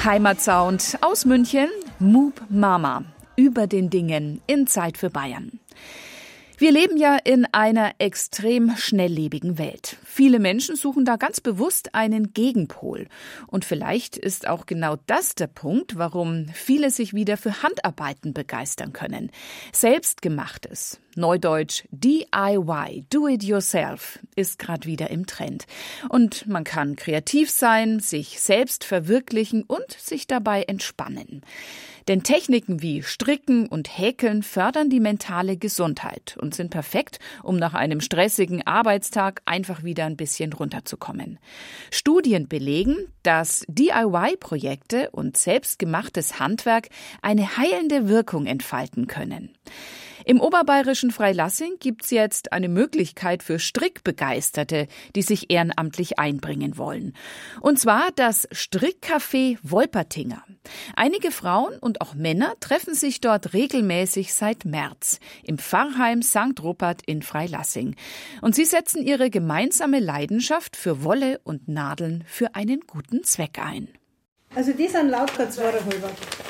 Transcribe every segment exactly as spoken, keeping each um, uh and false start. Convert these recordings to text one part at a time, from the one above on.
Heimatsound aus München, Moop Mama, über den Dingen in Zeit für Bayern. Wir leben ja in einer extrem schnelllebigen Welt. Viele Menschen suchen da ganz bewusst einen Gegenpol. Und vielleicht ist auch genau das der Punkt, warum viele sich wieder für Handarbeiten begeistern können. Selbstgemachtes, neudeutsch D I Y, Do It Yourself, ist gerade wieder im Trend. Und man kann kreativ sein, sich selbst verwirklichen und sich dabei entspannen. Denn Techniken wie Stricken und Häkeln fördern die mentale Gesundheit und sind perfekt, um nach einem stressigen Arbeitstag einfach wieder ein bisschen runterzukommen. Studien belegen, dass D I Y-Projekte und selbstgemachtes Handwerk eine heilende Wirkung entfalten können. Im oberbayerischen Freilassing gibt's jetzt eine Möglichkeit für Strickbegeisterte, die sich ehrenamtlich einbringen wollen. Und zwar das Strickcafé Wolpertinger. Einige Frauen und auch Männer treffen sich dort regelmäßig seit März im Pfarrheim Sankt Rupert in Freilassing. Und sie setzen ihre gemeinsame Leidenschaft für Wolle und Nadeln für einen guten Zweck ein. Also die sind lauter zweieinhalber.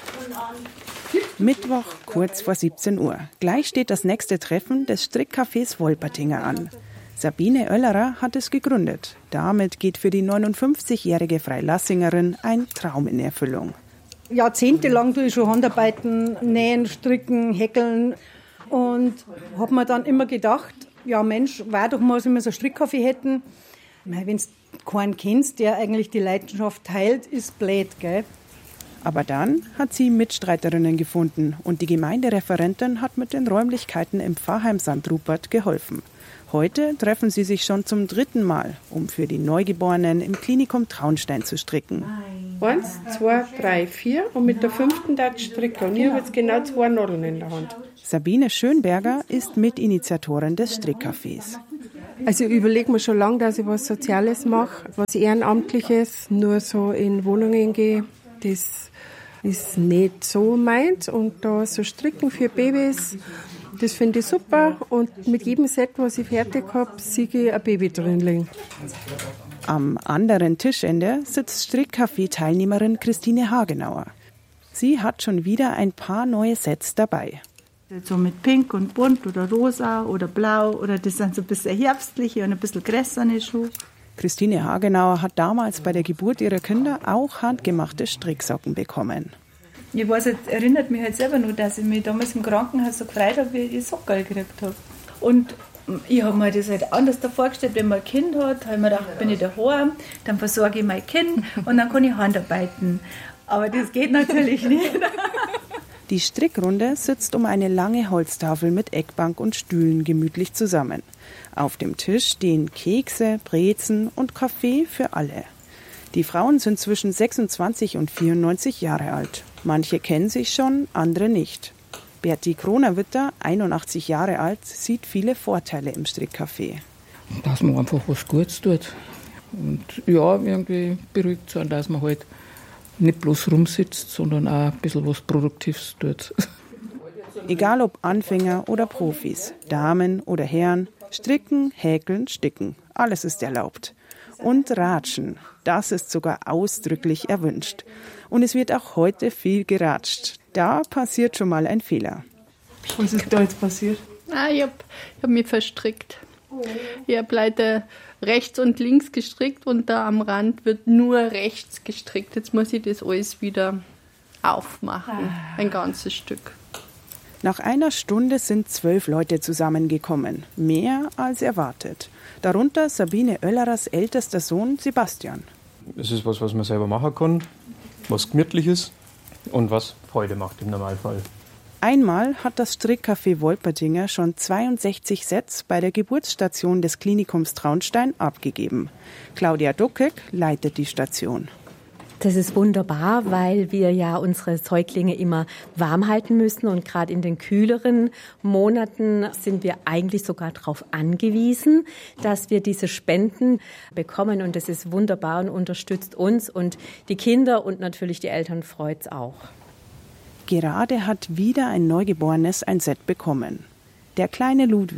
Mittwoch, kurz vor siebzehn Uhr. Gleich steht das nächste Treffen des Strickcafés Wolpertinger an. Sabine Oellerer hat es gegründet. Damit geht für die neunundfünfzigjährige Freilassingerin ein Traum in Erfüllung. Jahrzehntelang tue ich schon Handarbeiten, nähen, stricken, häkeln. Und habe mir dann immer gedacht, ja Mensch, war doch mal, wenn wir so ein Strickcafé hätten. Wenn du keinen kennst, der eigentlich die Leidenschaft teilt, ist blöd, gell? Aber dann hat sie Mitstreiterinnen gefunden und die Gemeindereferentin hat mit den Räumlichkeiten im Pfarrheim Sankt Rupert geholfen. Heute treffen sie sich schon zum dritten Mal, um für die Neugeborenen im Klinikum Traunstein zu stricken. Eins, zwei, drei, vier und mit der fünften darf ich stricken. Und ich habe jetzt genau zwei Nadeln in der Hand. Sabine Schönberger ist Mitinitiatorin des Strickcafés. Also ich überlege mir schon lange, dass ich was Soziales mache, was Ehrenamtliches, nur so in Wohnungen gehe. Das ist nicht so meins. Und da so Stricken für Babys, das finde ich super. Und mit jedem Set, was ich fertig habe, sehe ich ein Baby drin liegen. Am anderen Tischende sitzt Strickcafé-Teilnehmerin Christine Hagenauer. Sie hat schon wieder ein paar neue Sets dabei. So mit Pink und Bunt oder Rosa oder Blau oder das sind so ein bisschen herbstliche und ein bisschen grässerne Schuhe. Christine Hagenauer hat damals bei der Geburt ihrer Kinder auch handgemachte Stricksocken bekommen. Ich weiß, es erinnert mich halt selber nur, dass ich mich damals im Krankenhaus so gefreut habe, wie ich die Socken gekriegt habe. Und ich habe mir das halt anders vorgestellt, wenn man ein Kind hat, habe ich mir gedacht, bin ich daheim, dann versorge ich mein Kind und dann kann ich Handarbeiten. Aber das geht natürlich nicht. Die Strickrunde sitzt um eine lange Holztafel mit Eckbank und Stühlen gemütlich zusammen. Auf dem Tisch stehen Kekse, Brezen und Kaffee für alle. Die Frauen sind zwischen sechsundzwanzig und vierundneunzig Jahre alt. Manche kennen sich schon, andere nicht. Berti Kronerwitter, einundachtzig Jahre alt, sieht viele Vorteile im Strickcafé. Dass man einfach was Gutes tut. Und ja, irgendwie beruhigt sein, dass man halt nicht bloß rumsitzt, sondern auch ein bisschen was Produktives tut. Egal ob Anfänger oder Profis, Damen oder Herren, stricken, häkeln, sticken, alles ist erlaubt. Und ratschen, das ist sogar ausdrücklich erwünscht. Und es wird auch heute viel geratscht. Da passiert schon mal ein Fehler. Was ist da jetzt passiert? Ah, ich habe hab mich verstrickt. Ich habe leider rechts und links gestrickt und da am Rand wird nur rechts gestrickt. Jetzt muss ich das alles wieder aufmachen, ein ganzes Stück. Nach einer Stunde sind zwölf Leute zusammengekommen, mehr als erwartet. Darunter Sabine Oellerers ältester Sohn Sebastian. Es ist was, was man selber machen kann, was gemütlich ist und was Freude macht im Normalfall. Einmal hat das Strickcafé Wolpertinger schon zweiundsechzig Sets bei der Geburtsstation des Klinikums Traunstein abgegeben. Claudia Duckek leitet die Station. Das ist wunderbar, weil wir ja unsere Säuglinge immer warm halten müssen und gerade in den kühleren Monaten sind wir eigentlich sogar darauf angewiesen, dass wir diese Spenden bekommen und das ist wunderbar und unterstützt uns und die Kinder und natürlich die Eltern freut es auch. Gerade hat wieder ein Neugeborenes ein Set bekommen. Der kleine Ludwig.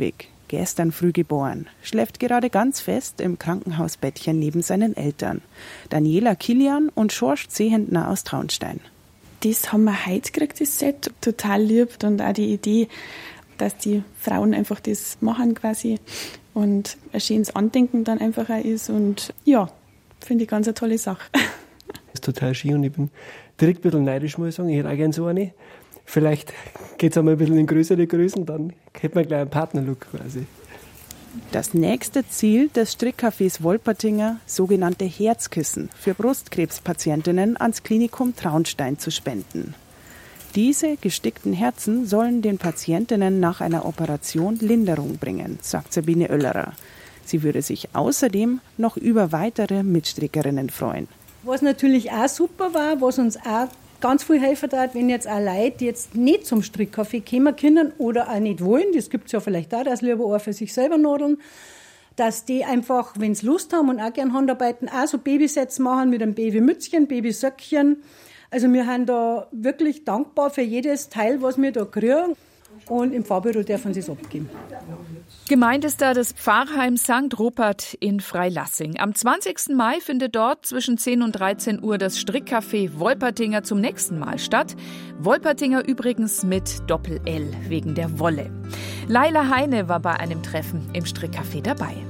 gestern früh geboren, schläft gerade ganz fest im Krankenhausbettchen neben seinen Eltern. Daniela Kilian und Schorsch Zehentner aus Traunstein. Das haben wir heute gekriegt, das Set. Total lieb. Und auch die Idee, dass die Frauen einfach das machen quasi und ein schönes Andenken dann einfach auch ist. Und ja, finde ich ganz eine tolle Sache. Das ist total schön und ich bin direkt ein bisschen neidisch, muss ich sagen. Ich hätte auch gerne so eine. Vielleicht geht es auch mal ein bisschen in größere Größen, dann hätte man gleich einen Partnerlook quasi. Das nächste Ziel des Strickcafés Wolpertinger, sogenannte Herzkissen für Brustkrebspatientinnen ans Klinikum Traunstein zu spenden. Diese gestickten Herzen sollen den Patientinnen nach einer Operation Linderung bringen, sagt Sabine Oellerer. Sie würde sich außerdem noch über weitere Mitstrickerinnen freuen. Was natürlich auch super war, was uns auch ganz viel helfen hat, wenn jetzt auch Leute, die jetzt nicht zum Strickcafé kommen können oder auch nicht wollen, das gibt es ja vielleicht auch, dass lieber auch für sich selber nadeln, dass die einfach, wenn sie Lust haben und auch gerne Handarbeiten, auch so Babysets machen mit einem Babymützchen, Babysöckchen. Also wir sind da wirklich dankbar für jedes Teil, was wir da kriegen. Und im Fahrbüro dürfen sie es abgeben. Gemeint ist da das Pfarrheim Sankt Rupert in Freilassing. Am zwanzigsten Mai findet dort zwischen zehn und dreizehn Uhr das Strickcafé Wolpertinger zum nächsten Mal statt. Wolpertinger übrigens mit Doppel-L wegen der Wolle. Laila Heine war bei einem Treffen im Strickcafé dabei.